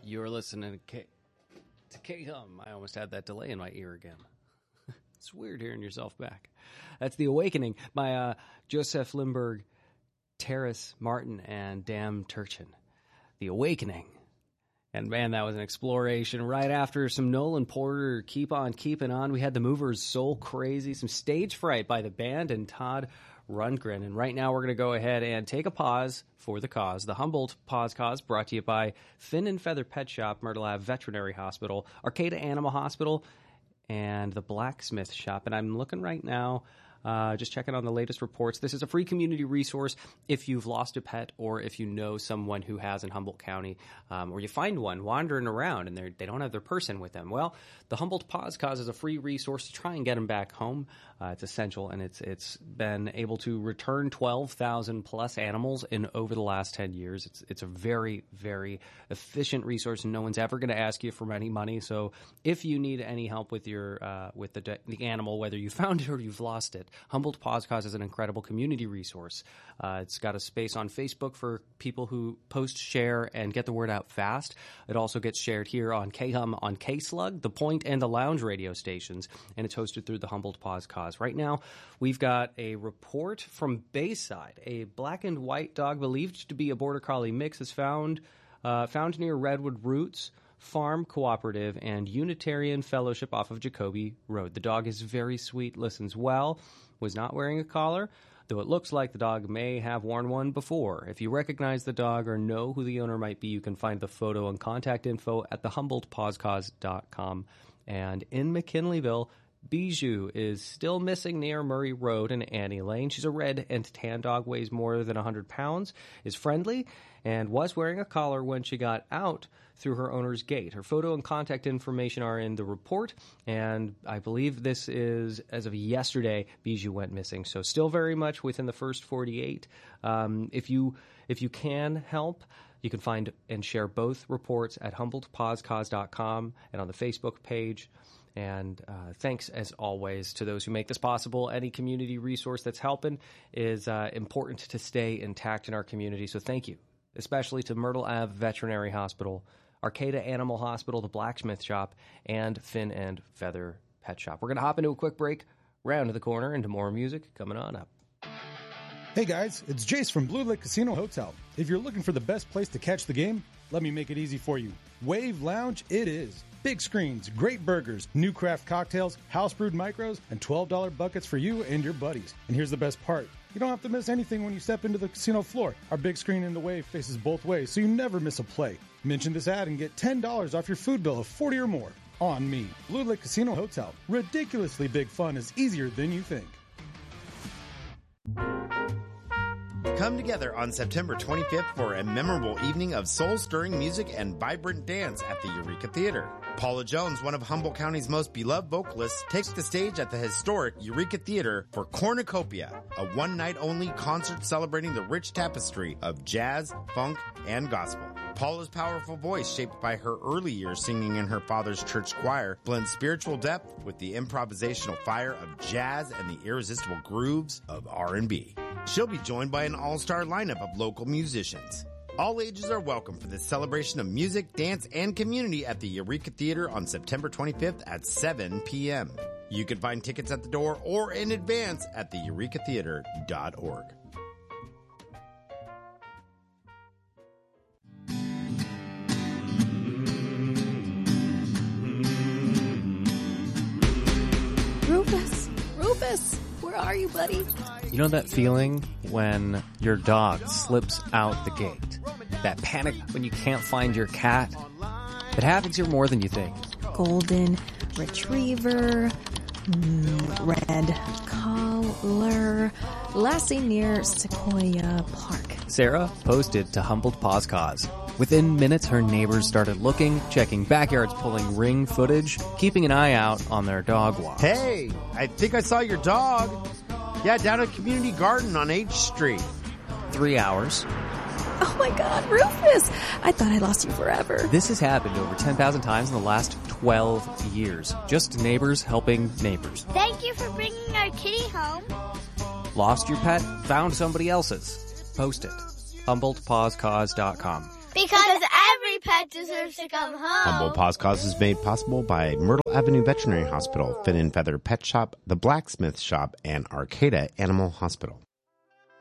You're listening to K-Hum. I almost had that delay in my ear again. It's weird hearing yourself back. That's The Awakening by Joseph Lindbergh, Terrace Martin, and Dan Turchin. The Awakening. And man, that was an exploration. Right after some Nolan Porter, Keep On Keeping On, we had The Movers, Soul Crazy, some Stage Fright by the band, and Todd Rundgren. And right now we're going to go ahead and take a pause for the cause. The Humboldt Pause Cause brought to you by Fin and Feather Pet Shop, Myrtle Ave Veterinary Hospital, Arcata Animal Hospital, and the Blacksmith Shop. And I'm looking right now, just checking on the latest reports. This is a free community resource if you've lost a pet or if you know someone who has in Humboldt County, or you find one wandering around and they don't have their person with them. Well, the Humboldt Pause Cause is a free resource to try and get them back home. It's essential, and it's been able to return 12,000 plus animals in over the last 10 years. It's a very, very efficient resource, and no one's ever going to ask you for any money. So if you need any help with your with the animal, whether you found it or you've lost it, Humboldt Pause Cause is an incredible community resource. It's got a space on Facebook for people who post, share, and get the word out fast. It also gets shared here on K-Hum, on K-Slug, The Point, and the Lounge radio stations, and it's hosted through the Humboldt Pause Cause. Right now, we've got a report from Bayside. A black and white dog believed to be a Border Collie mix is found near Redwood Roots Farm Cooperative and Unitarian Fellowship off of Jacoby Road. The dog is very sweet, listens well, was not wearing a collar, though it looks like the dog may have worn one before. If you recognize the dog or know who the owner might be, you can find the photo and contact info at thehumboldtpausecause.com. And in McKinleyville, Bijou is still missing near Murray Road and Annie Lane. She's a red and tan dog, weighs more than 100 pounds, is friendly, and was wearing a collar when she got out through her owner's gate. Her photo and contact information are in the report, and I believe this is, as of yesterday, Bijou went missing. So still very much within the first 48. If you can help, you can find and share both reports at HumboldtPausecause.com and on the Facebook page. And thanks, as always, to those who make this possible. Any community resource that's helping is important to stay intact in our community. So thank you, especially to Myrtle Ave Veterinary Hospital, Arcata Animal Hospital, the Blacksmith Shop, and Fin and Feather Pet Shop. We're going to hop into a quick break, round to the corner, into more music coming on up. Hey guys, it's Jace from Blue Lake Casino Hotel. If you're looking for the best place to catch the game, let me make it easy for you. Wave Lounge it is. Big screens, great burgers, new craft cocktails, house brewed micros, and $12 buckets for you and your buddies. And here's the best part. You don't have to miss anything when you step into the casino floor. Our big screen in the Wave faces both ways, so you never miss a play. Mention this ad and get $10 off your food bill of $40 or more. On me. Blue Lake Casino Hotel. Ridiculously big fun is easier than you think. Come together on September 25th for a memorable evening of soul-stirring music and vibrant dance at the Eureka Theater. Paula Jones, one of Humboldt County's most beloved vocalists, takes the stage at the historic Eureka Theater for Cornucopia, a one-night-only concert celebrating the rich tapestry of jazz, funk, and gospel. Paula's powerful voice, shaped by her early years singing in her father's church choir, blends spiritual depth with the improvisational fire of jazz and the irresistible grooves of R&B. She'll be joined by an all-star lineup of local musicians. All ages are welcome for this celebration of music, dance, and community at the Eureka Theater on September 25th at 7 p.m. You can find tickets at the door or in advance at theurecatheater.org. Rufus, where are you, buddy? You know that feeling when your dog slips out the gate? That panic when you can't find your cat? It happens here more than you think. Golden Retriever, Red Collar, Lassie near Sequoia Park. Sarah posted to Humboldt Pause Cause. Within minutes, her neighbors started looking, checking backyards, pulling Ring footage, keeping an eye out on their dog walks. Hey, I think I saw your dog. Yeah, down at Community Garden on H Street. 3 hours. Oh my God, Rufus! I thought I lost you forever. This has happened over 10,000 times in the last 12 years. Just neighbors helping neighbors. Thank you for bringing our kitty home. Lost your pet? Found somebody else's. Post it. HumboldtPausecause.com. Because every pet deserves to come home. Humble Podcast is made possible by Myrtle Avenue Veterinary Hospital, Fin and Feather Pet Shop, The Blacksmith Shop, and Arcata Animal Hospital.